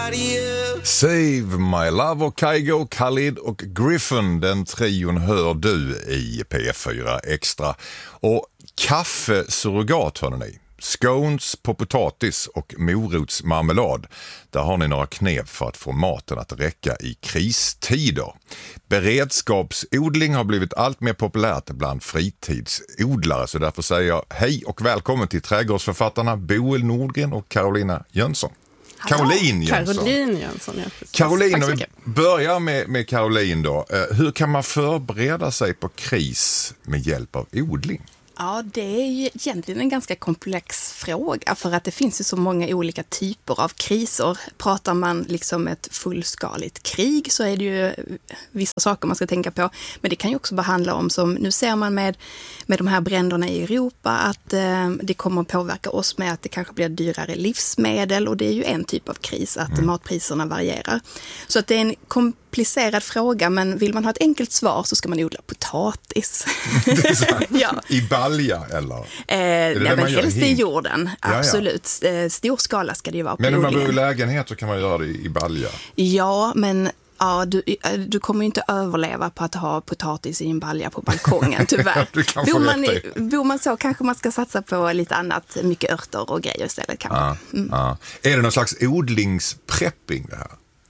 Save My Love och Kygo, Khalid och Griffin, den trion hör du i P4 Extra. Och kaffesurrogat hör ni. Scones på potatis och morotsmarmelad. Där har ni några knep för att få maten att räcka i kristider. Beredskapsodling har blivit allt mer populärt bland fritidsodlare. Så därför säger jag hej och välkommen till trädgårdsförfattarna Boel Nordgren och Carolina Jönsson. Caroline Jönsson, ja, precis. Caroline, om vi börjar med Caroline då. Hur kan man förbereda sig på kris med hjälp av odling? Ja, det är ju egentligen en ganska komplex fråga för att det finns ju så många olika typer av kriser. Pratar man liksom ett fullskaligt krig så är det ju vissa saker man ska tänka på. Men det kan ju också bara handla om, som nu ser man med de här bränderna i Europa, att det kommer att påverka oss med att det kanske blir dyrare livsmedel, och det är ju en typ av kris, att matpriserna varierar. Så att det är en komplicerad fråga, men vill man ha ett enkelt svar så ska man odla potatis. Ja. I balja eller? Nej, men helst i jorden, absolut. Ja. Stor skala ska det ju vara på. Men om man bor i lägenhet så kan man göra det i balja. Ja, men ja, du kommer ju inte överleva på att ha potatis i en balja på balkongen, tyvärr. Bor man så kanske man ska satsa på lite annat, mycket örter och grejer istället kanske. Är det någon slags odlingsprepping det här?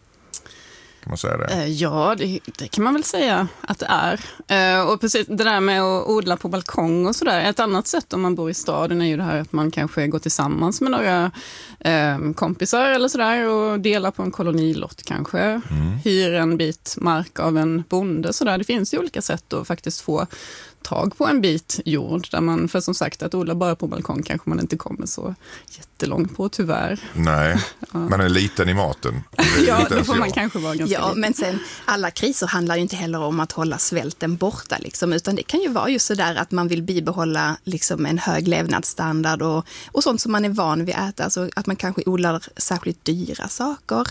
Kan man säga det? Ja, det kan man väl säga att det är. Och precis det där med att odla på balkong och sådär. Ett annat sätt om man bor i staden är ju det här att man kanske går tillsammans med några kompisar eller sådär och delar på en kolonilott kanske. Hyr en bit mark av en bonde sådär. Det finns ju olika sätt att faktiskt få tag på en bit jord där man, för som sagt, att odla bara på balkong kanske man inte kommer så jättelångt på, tyvärr. Nej, man är liten i maten. Ja, det får man kanske vara ganska liten. Men sen, alla kriser handlar ju inte heller om att hålla svälten borta liksom, utan det kan ju vara just så där att man vill bibehålla liksom en hög levnadsstandard och sånt som man är van vid att äta, alltså att man kanske odlar särskilt dyra saker.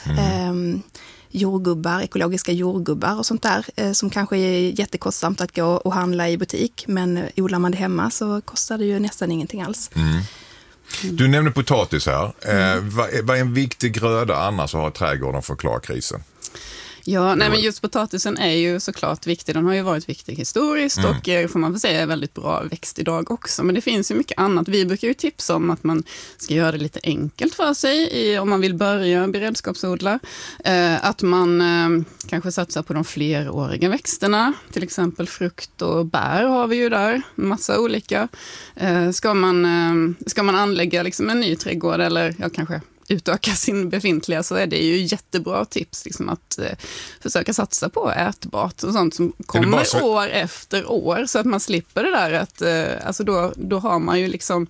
Jordgubbar, ekologiska jordgubbar och sånt där som kanske är jättekostsamt att gå och handla i butik, men odlar man det hemma så kostar det ju nästan ingenting alls. Du nämnde potatis här. Vad är en viktig gröda annars att ha i trädgården för att klara krisen? Ja, nej, men just potatisen är ju såklart viktig. Den har ju varit viktig historiskt och får man väl säga är väldigt bra växt idag också. Men det finns ju mycket annat. Vi brukar ju tipsa om att man ska göra det lite enkelt för sig om man vill börja beredskapsodla. Att man kanske satsar på de fleråriga växterna. Till exempel frukt och bär har vi ju där. Massa olika. Ska man anlägga liksom en ny trädgård eller kanske utöka sin befintliga, så är det ju jättebra tips liksom, att försöka satsa på ätbart och sånt som kommer år efter år, så att man slipper det där att alltså då har man ju liksom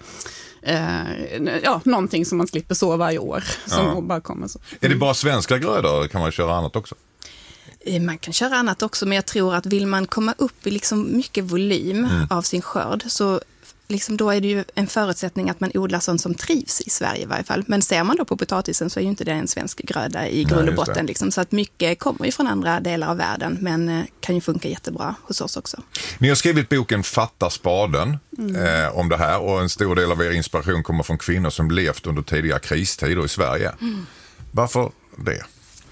någonting som man slipper så varje år som bara kommer så. Är det bara svenska grödor, kan man köra annat också? Man kan köra annat också, men jag tror att vill man komma upp i liksom mycket volym av sin skörd, så liksom då är det ju en förutsättning att man odlar sånt som trivs i Sverige i varje fall. Men ser man då på potatisen så är ju inte det en svensk gröda i grund och botten. Liksom. Så att mycket kommer ju från andra delar av världen, men kan ju funka jättebra hos oss också. Ni har skrivit boken Fatta spaden om det här, och en stor del av er inspiration kommer från kvinnor som levt under tidiga kristider i Sverige. Varför det?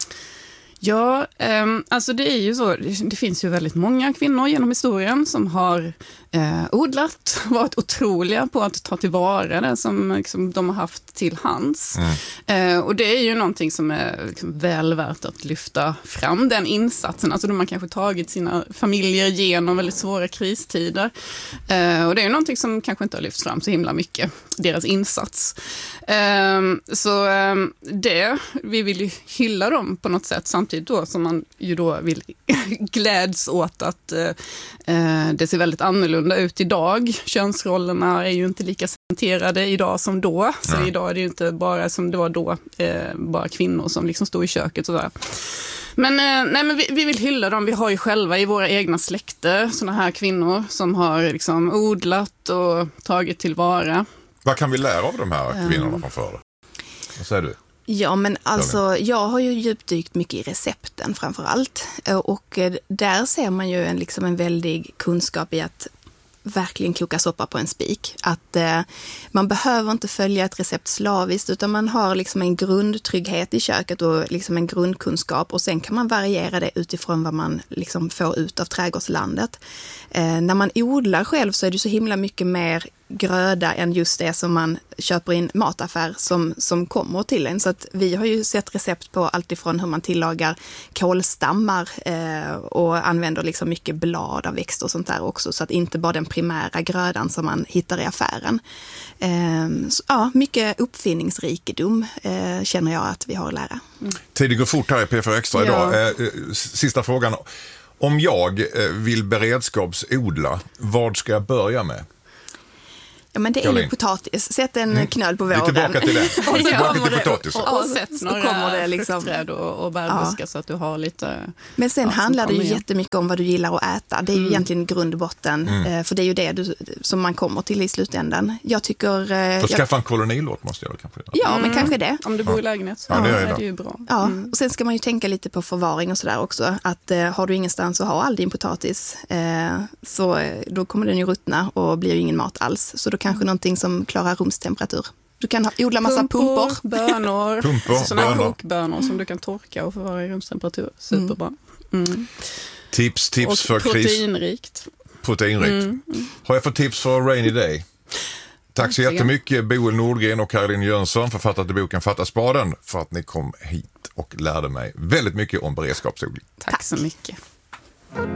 Ja, alltså det är ju så, det finns ju väldigt många kvinnor genom historien som har odlat, varit otroliga på att ta tillvara det som liksom, de har haft till hands. Och det är ju någonting som är liksom, väl värt att lyfta fram, den insatsen. Alltså de har kanske tagit sina familjer genom väldigt svåra kristider. Och det är ju någonting som kanske inte har lyfts fram så himla mycket, deras insats. Vi vill ju hylla dem på något sätt, samtidigt då som man ju då vill gläds åt att det ser väldigt annorlunda ut idag. Könsrollerna är ju inte lika cementerade idag som då. Så idag är det ju inte bara som det var då, bara kvinnor som liksom står i köket och sådär. Men vi vill hylla dem. Vi har ju själva i våra egna släkter såna här kvinnor som har liksom odlat och tagit tillvara. Vad kan vi lära av de här kvinnorna från förr? Vad säger du? Ja, men alltså jag har ju djupdykt mycket i recepten framför allt. Och där ser man ju en väldig kunskap i att verkligen koka soppa på en spik. Att man behöver inte följa ett recept slaviskt, utan man har liksom en grundtrygghet i köket och liksom en grundkunskap, och sen kan man variera det utifrån vad man liksom får ut av trädgårdslandet. När man odlar själv så är det så himla mycket mer gröda än just det som man köper in mataffär som kommer till en. Så att vi har ju sett recept på allt ifrån hur man tillagar kålstammar och använder liksom mycket blad av växter och sånt där också, så att inte bara den primära grödan som man hittar i affären. Så, ja, mycket uppfinningsrikedom känner jag att vi har att lära. Tiden går fort här i P4 Extra idag. Sista frågan. Om jag vill beredskapsodla, vad ska jag börja med? Ja, men det är ju potatis. Sätt en knöl på våren. Tillbaka till det. Tillbaka till potatis. Och sätt några fruktträd och bärbuskar så att du har lite... Men sen handlar det ju jättemycket om vad du gillar att äta. Det är ju egentligen grundbotten. För det är ju det som man kommer till i slutändan. Jag tycker... skaffa en kolonilåt måste jag kanske. Ja, men kanske det. Om du bor i lägenhet så är det ju bra. Ja, och sen ska man ju tänka lite på förvaring och sådär också. Att har du ingenstans att ha all din potatis så då kommer den ju ruttna och blir ju ingen mat alls. Så då kanske någonting som klarar rumstemperatur. Du kan odla massa pumpor. Bönor. Sådana kokbönor som du kan torka och förvara i rumstemperatur. Superbra. Tips och för proteinrikt. Har jag fått tips för Rainy Day? Tack så jättemycket Boel Nordgren och Caroline Jönsson, författare till boken Fatta spaden, för att ni kom hit och lärde mig väldigt mycket om beredskapsodling. Tack så mycket.